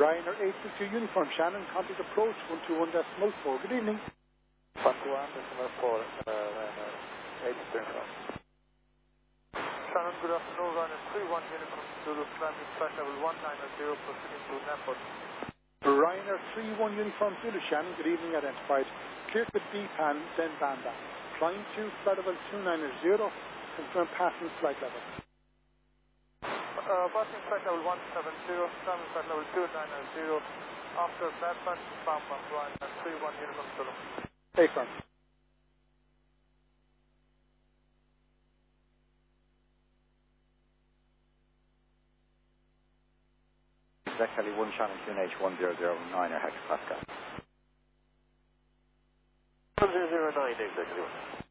Ryanair 862 Uniform Shannon, contact approach 121.4. Good evening. 121.4, Ryanair 862 Uniform. Shannon, good afternoon. Ryanair 31 Uniform Zulu, climbing flight level 190, proceeding to Naples. Ryanair 31 Uniform Zulu Shannon, good evening, identified. Clear to DPAN, then Banda. Flying to flight level 290, confirm passing flight level. Passing flight level 170, climbing flight level 290, after that pass, Bamba, Ryanair 31 Uniform Zulu. Affirm. Zach Kelly 1 Shannon QNH 1009 or Hector Pascal. 1009, exactly.